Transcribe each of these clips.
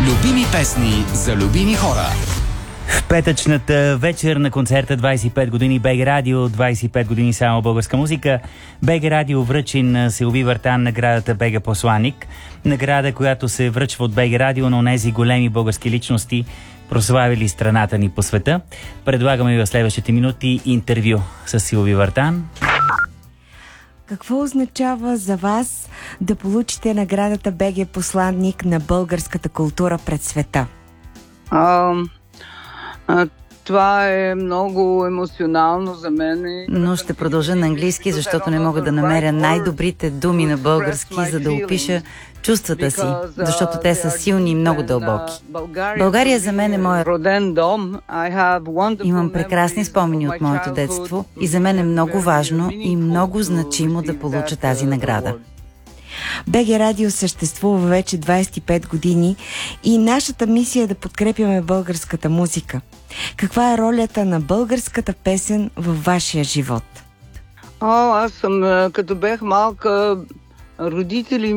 Любими песни за любими хора. В петъчната вечер на концерта 25 години БГ Радио, 25 години само българска музика, БГ Радио връчи на Силви Вартан наградата БГ Посланник. Награда, която се връчва от БГ Радио на онези големи български личности, прославили страната ни по света. Предлагаме ви в следващите минути интервю с Силви Вартан. Какво означава за вас да получите наградата БГ Посланник на българската култура пред света? Това е много емоционално за мен. Но ще продължа на английски, защото не мога да намеря най-добрите думи на български, за да опиша чувствата си, защото те са силни и много дълбоки. България за мен е моят роден дом. Имам прекрасни спомени от моето детство и за мен е много важно и много значимо да получа тази награда. БГ Радио съществува вече 25 години и нашата мисия е да подкрепяме българската музика. Каква е ролята на българската песен във вашия живот? Аз съм, като бях малка, родителите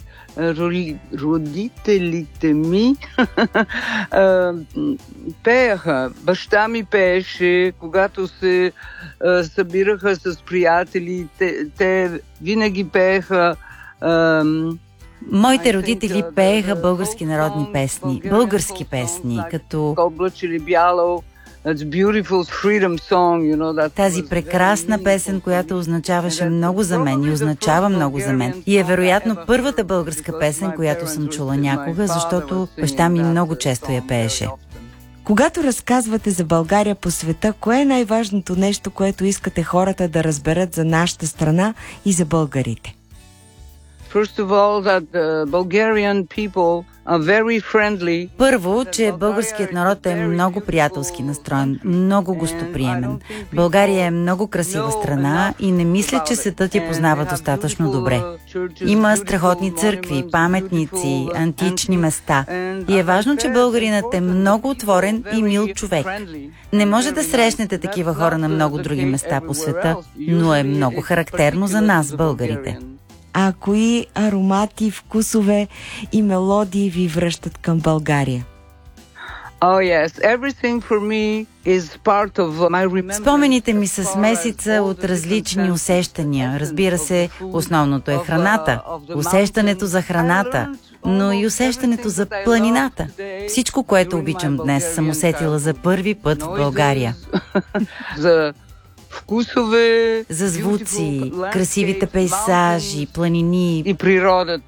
ми пееха. Баща ми пееше, когато се събираха с приятели. Те винаги пееха. Моите родители пееха български народни песни, български песни, като тази прекрасна песен, която означаваше много за мен и означава много за мен. И е вероятно първата българска песен, която съм чула някога, защото баща ми много често я пееше. Когато разказвате за България по света, кое е най-важното нещо, което искате хората да разберат за нашата страна и за българите? Първо, че българският народ е много приятелски настроен, много гостоприемен. България е много красива страна и не мисля, че светът я познава достатъчно добре. Има страхотни църкви, паметници, антични места. И е важно, че българинът е много отворен и мил човек. Не може да срещнете такива хора на много други места по света, но е много характерно за нас, българите. А кои аромати, вкусове и мелодии ви връщат към България? Спомените ми са смесица от различни усещания. Разбира се, основното е храната, усещането за храната, но и усещането за планината. Всичко, което обичам днес, съм усетила за първи път в България. За вкусове, за звуци, красивите пейзажи, планини и природата.